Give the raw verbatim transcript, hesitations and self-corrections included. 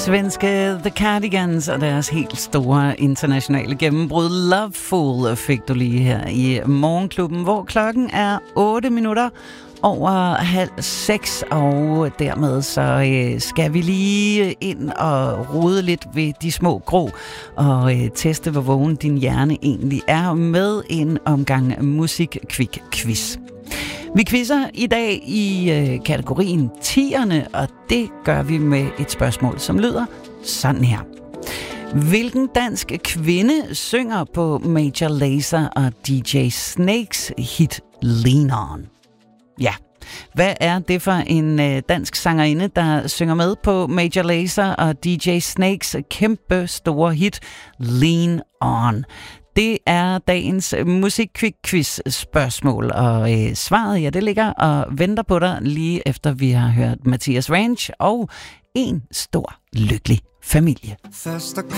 Svenske The Cardigans og deres helt store internationale gennembrud Loveful fik du lige her i Morgenklubben, hvor klokken er otte minutter over halv seks, og dermed så øh, skal vi lige ind og rode lidt ved de små grå og øh, teste, hvor vågen din hjerne egentlig er med en omgang musik-kvik-quiz. Vi quizzer i dag i øh, kategorien tierne, og det gør vi med et spørgsmål, som lyder sådan her. Hvilken dansk kvinde synger på Major Lazer og D J Snakes hit Lean On? Ja, hvad er det for en øh, dansk sangerinde, der synger med på Major Lazer og D J Snakes kæmpe store hit Lean On? Det er dagens musik-quiz spørgsmål, og øh, svaret, ja, det ligger og venter på dig lige efter vi har hørt Mathias Ranch og En Stor Lykkelig Familie.